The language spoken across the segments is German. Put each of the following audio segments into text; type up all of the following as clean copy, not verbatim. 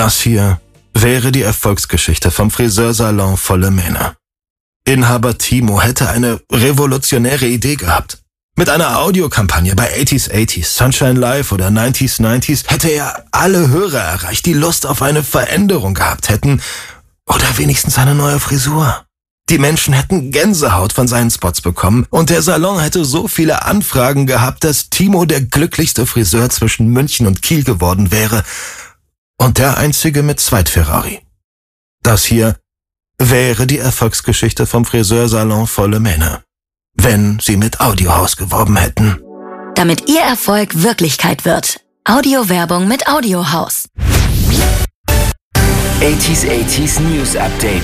Das hier wäre die Erfolgsgeschichte vom Friseursalon Volle Mähne. Inhaber Timo hätte eine revolutionäre Idee gehabt. Mit einer Audiokampagne bei 80s, Sunshine Live oder 90s hätte er alle Hörer erreicht, die Lust auf eine Veränderung gehabt hätten oder wenigstens eine neue Frisur. Die Menschen hätten Gänsehaut von seinen Spots bekommen und der Salon hätte so viele Anfragen gehabt, dass Timo der glücklichste Friseur zwischen München und Kiel geworden wäre und der einzige mit Zweitferrari. Das hier wäre die Erfolgsgeschichte vom Friseursalon Volle Mähne, wenn sie mit Audiohaus geworben hätten. Damit Ihr Erfolg Wirklichkeit wird. Audiowerbung mit Audiohaus. 80s News Update.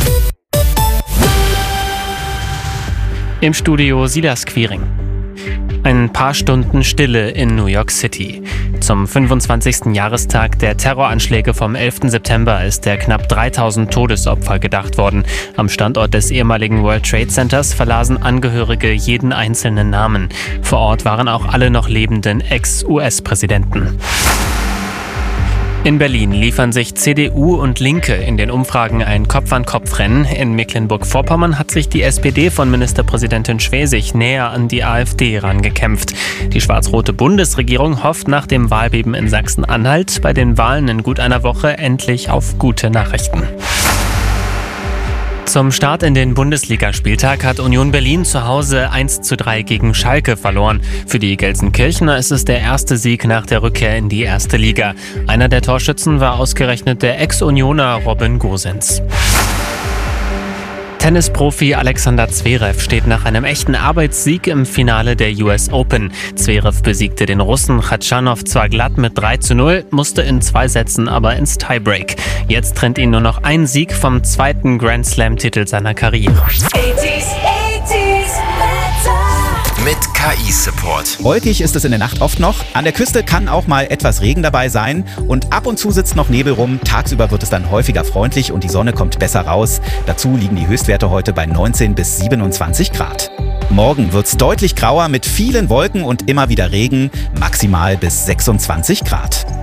Im Studio Silas Quiring. Ein paar Stunden Stille in New York City. Zum 25. Jahrestag der Terroranschläge vom 11. September ist der knapp 3000 Todesopfer gedacht worden. Am Standort des ehemaligen World Trade Centers verlasen Angehörige jeden einzelnen Namen. Vor Ort waren auch alle noch lebenden Ex-US-Präsidenten. In Berlin liefern sich CDU und Linke in den Umfragen ein Kopf-an-Kopf-Rennen. In Mecklenburg-Vorpommern hat sich die SPD von Ministerpräsidentin Schwesig näher an die AfD rangekämpft. Die schwarz-rote Bundesregierung hofft nach dem Wahlbeben in Sachsen-Anhalt bei den Wahlen in gut einer Woche endlich auf gute Nachrichten. Zum Start in den Bundesligaspieltag hat Union Berlin zu Hause 1:3 gegen Schalke verloren. Für die Gelsenkirchener ist es der erste Sieg nach der Rückkehr in die erste Liga. Einer der Torschützen war ausgerechnet der Ex-Unioner Robin Gosens. Tennisprofi Alexander Zverev steht nach einem echten Arbeitssieg im Finale der US Open. Zverev besiegte den Russen Khachanov zwar glatt mit 3:0, musste in 2 Sätzen aber ins Tiebreak. Jetzt trennt ihn nur noch ein Sieg vom zweiten Grand Slam-Titel seiner Karriere. 80s mit KI-Support. Wolkig ist es in der Nacht oft noch. An der Küste kann auch mal etwas Regen dabei sein. Und ab und zu sitzt noch Nebel rum. Tagsüber wird es dann häufiger freundlich und die Sonne kommt besser raus. Dazu liegen die Höchstwerte heute bei 19 bis 27 Grad. Morgen wird es deutlich grauer mit vielen Wolken und immer wieder Regen. Maximal bis 26 Grad.